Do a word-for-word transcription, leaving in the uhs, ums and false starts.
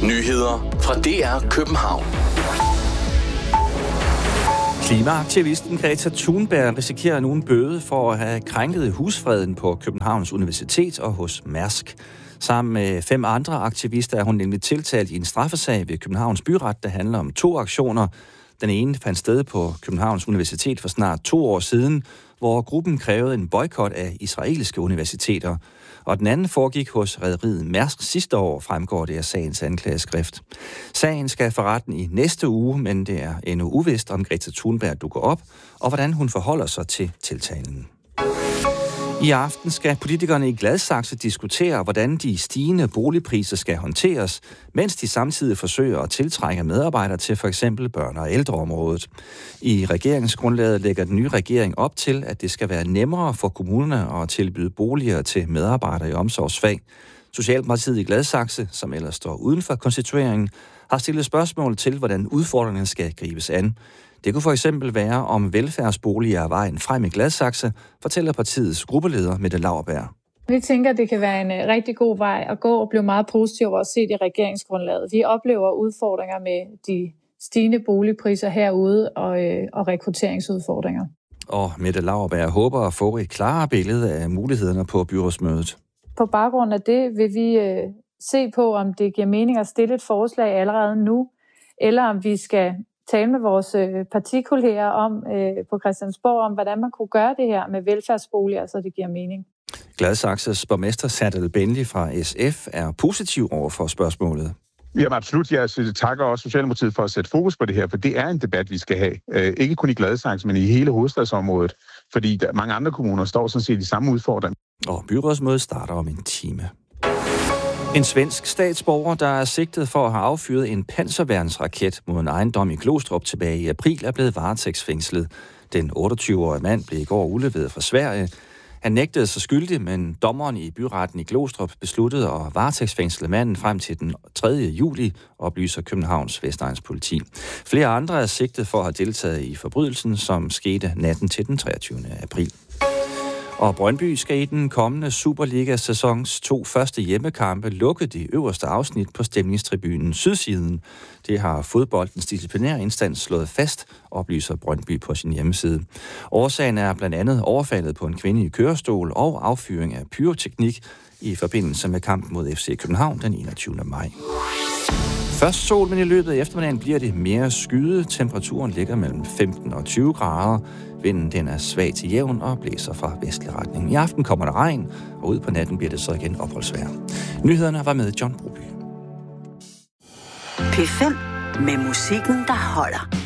Nyheder fra D R København. Klimaaktivisten Greta Thunberg risikerer nu en bøde for at have krænket husfreden på Københavns Universitet og hos Mærsk. Sammen med fem andre aktivister er hun nemlig tiltalt i en straffesag ved Københavns Byret, der handler om to aktioner. Den ene fandt sted på Københavns Universitet for snart to år siden, hvor gruppen krævede en boykot af israelske universiteter. Og den anden foregik hos rederiet Mærsk sidste år, fremgår det af sagens anklageskrift. Sagen skal for retten i næste uge, men det er endnu uvist, om Greta Thunberg dukker op, og hvordan hun forholder sig til tiltalen. I aften skal politikerne i Gladsaxe diskutere, hvordan de stigende boligpriser skal håndteres, mens de samtidig forsøger at tiltrække medarbejdere til for eksempel børne- og ældreområdet. I regeringsgrundlaget lægger den nye regering op til, at det skal være nemmere for kommunerne at tilbyde boliger til medarbejdere i omsorgsfag. Socialdemokratiet i Gladsaxe, som ellers står uden for konstitueringen, har stillet spørgsmål til, hvordan udfordringerne skal gribes an. Det kunne for eksempel være, om velfærdsboliger er vejen frem i Gladsaxe, fortæller partiets gruppeleder Mette Lauerberg. Vi tænker, at det kan være en rigtig god vej at gå og blive meget positiv over at se det i regeringsgrundlaget. Vi oplever udfordringer med de stigende boligpriser herude og, øh, og rekrutteringsudfordringer. Og Mette Lauerberg håber at få et klarere billede af mulighederne på byrådsmødet. På baggrund af det vil vi øh, se på, om det giver mening at stille et forslag allerede nu, eller om vi skal tale med vores partikolleger om øh, på Christiansborg, om hvordan man kunne gøre det her med velfærdsboliger, så det giver mening. Gladsaxes borgmester Serdal Benli fra S F er positiv over for spørgsmålet. Jamen absolut. Jeg takker også Socialdemokratiet for at sætte fokus på det her, for det er en debat, vi skal have. Øh, ikke kun i Gladsaxe, men i hele hovedstadsområdet, fordi der, mange andre kommuner står sådan set i samme udfordring. Og byrådsmødet starter om en time. En svensk statsborger, der er sigtet for at have affyret en panserværnsraket mod en ejendom i Glostrup tilbage i april, er blevet varetægtsfængslet. Den otteogtyve-årige mand blev i går udleveret fra Sverige. Han nægtede sig skyldig, men dommeren i byretten i Glostrup besluttede at varetægtsfængsle manden frem til den tredje juli, oplyser Københavns Vestegns politi. Flere andre er sigtet for at have deltaget i forbrydelsen, som skete natten til den treogtyvende april. Og Brøndby skal i den kommende Superliga-sæsons to første hjemmekampe lukke det øverste afsnit på stemningstribunen Sydsiden. Det har fodboldens disciplinære instans slået fast, oplyser Brøndby på sin hjemmeside. Årsagen er blandt andet overfaldet på en kvinde i kørestol og affyring af pyroteknik i forbindelse med kampen mod F C København den enogtyvende maj. Først sol, men i løbet af eftermiddagen bliver det mere skyet. Temperaturen ligger mellem femten og tyve grader. Vinden den er svag til jævn og blæser fra vestlig retning. I aften kommer der regn, og ud på natten bliver det så igen opholdsvejr. Nyhederne var med John Broby. P fem med musikken, der holder.